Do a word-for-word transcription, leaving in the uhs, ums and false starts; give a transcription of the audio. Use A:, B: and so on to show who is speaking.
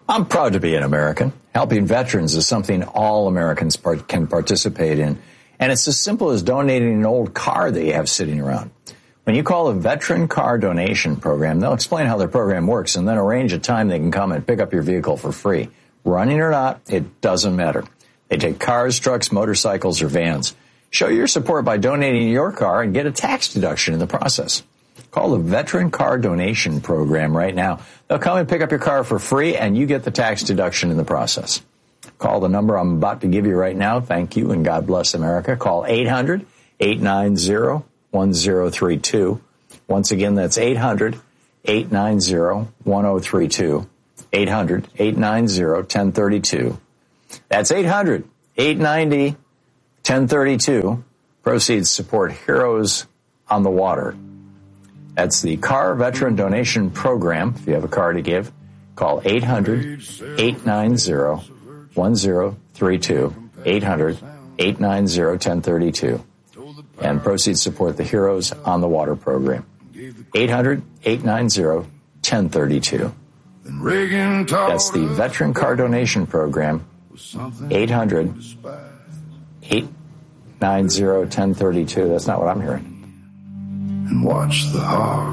A: I'm proud to be an American. Helping veterans is something all Americans part- can participate in. And it's as simple as donating an old car that you have sitting around. When you call a veteran car donation program, they'll explain how their program works and then arrange a time they can come and pick up your vehicle for free. Running or not, it doesn't matter. They take cars, trucks, motorcycles, or vans. Show your support by donating your car and get a tax deduction in the process. Call the Veteran Car Donation Program right now. They'll come and pick up your car for free, and you get the tax deduction in the process. Call the number I'm about to give you right now. Thank you, and God bless America. Call eight hundred, eight nine zero, one zero three two. Once again, that's eight hundred, eight nine zero, one zero three two. eight hundred, eight nine zero, one zero three two. That's eight hundred, eight nine zero, one zero three two. Proceeds support Heroes on the Water. That's the Car Veteran Donation Program. If you have a car to give, call eight hundred, eight nine zero, one zero three two, eight hundred, eight nine zero, one zero three two. And proceeds support the Heroes on the Water program. eight hundred, eight nine zero, one zero three two. That's the Veteran Car Donation Program. eight hundred, eight nine zero, one zero three two. That's not what I'm hearing.
B: And watch the heart.